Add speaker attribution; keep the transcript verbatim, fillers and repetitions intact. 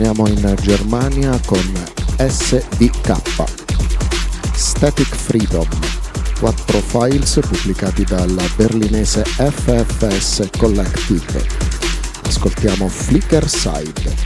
Speaker 1: Andiamo in Germania con S D K, Static Freedom, quattro files pubblicati dal berlinese F F S Collective. Ascoltiamo Flicker Side.